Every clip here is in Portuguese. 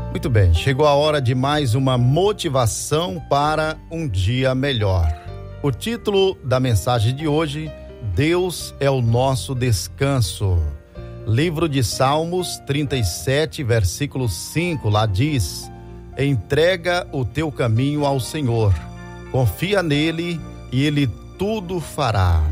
Muito bem, chegou a hora de mais uma motivação para um dia melhor. O título da mensagem de hoje: Deus é o nosso descanso. Livro de Salmos 37, versículo 5, lá diz: entrega o teu caminho ao Senhor, confia nele e ele tudo fará.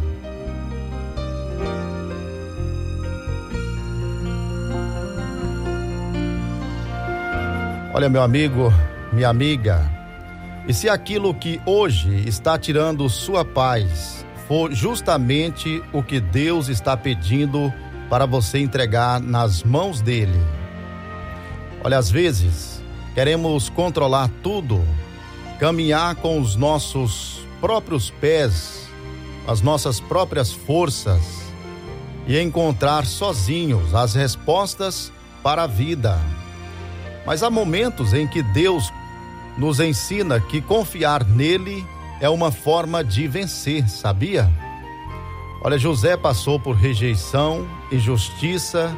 Olha, meu amigo, minha amiga, e se aquilo que hoje está tirando sua paz for justamente o que Deus está pedindo para você entregar nas mãos dele? Olha, às vezes queremos controlar tudo, caminhar com os nossos próprios pés, as nossas próprias forças e encontrar sozinhos as respostas para a vida. Mas há momentos em que Deus nos ensina que confiar nele é uma forma de vencer, sabia? Olha, José passou por rejeição, injustiça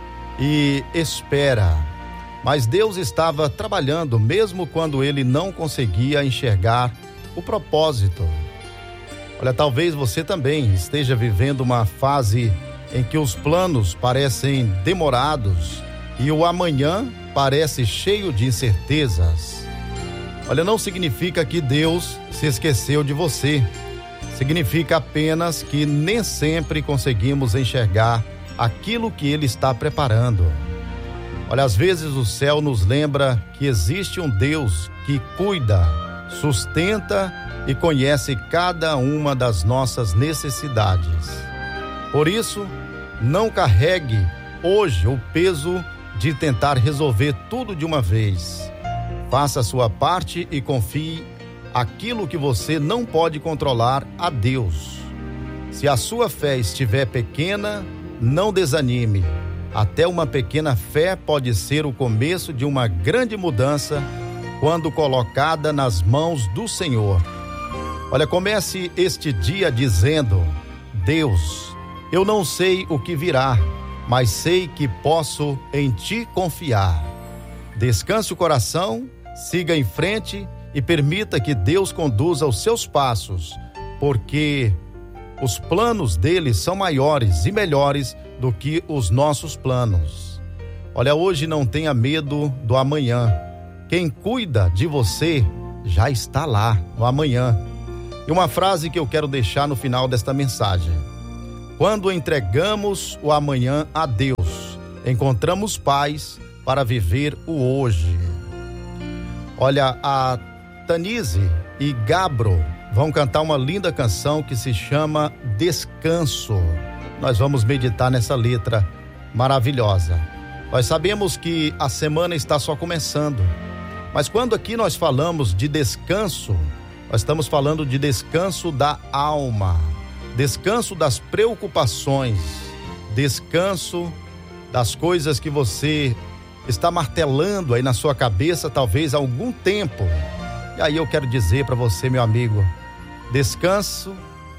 e espera, mas Deus estava trabalhando mesmo quando ele não conseguia enxergar o propósito. Olha, talvez você também esteja vivendo uma fase em que os planos parecem demorados e o amanhã parece cheio de incertezas. Olha, não significa que Deus se esqueceu de você. Significa apenas que nem sempre conseguimos enxergar aquilo que Ele está preparando. Olha, às vezes o céu nos lembra que existe um Deus que cuida, sustenta e conhece cada uma das nossas necessidades. Por isso, não carregue hoje o peso de tentar resolver tudo de uma vez. Faça a sua parte e confie aquilo que você não pode controlar a Deus. Se a sua fé estiver pequena, não desanime. Até uma pequena fé pode ser o começo de uma grande mudança quando colocada nas mãos do Senhor. Olha, comece este dia dizendo: Deus, eu não sei o que virá, mas sei que posso em ti confiar. Descanse o coração, siga em frente e permita que Deus conduza os seus passos, porque os planos dele são maiores e melhores do que os nossos planos. Olha, hoje não tenha medo do amanhã. Quem cuida de você já está lá no amanhã. E uma frase que eu quero deixar no final desta mensagem: quando entregamos o amanhã a Deus, encontramos paz para viver o hoje. Olha, a Tanise e Gabro vão cantar uma linda canção que se chama Descanso. Nós vamos meditar nessa letra maravilhosa. Nós sabemos que a semana está só começando, mas quando aqui nós falamos de descanso, nós estamos falando de descanso da alma, descanso das preocupações, descanso das coisas que você está martelando aí na sua cabeça talvez há algum tempo. E aí eu quero dizer para você, meu amigo, descanso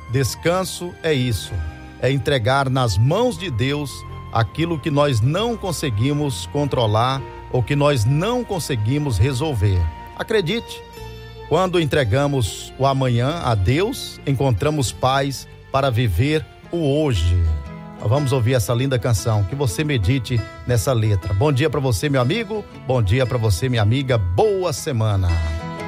é isso, é entregar nas mãos de Deus aquilo que nós não conseguimos controlar ou que nós não conseguimos resolver. Acredite, quando entregamos o amanhã a Deus, encontramos paz para viver o hoje. Vamos ouvir essa linda canção, que você medite nessa letra. Bom dia para você, meu amigo, bom dia para você, minha amiga, boa semana.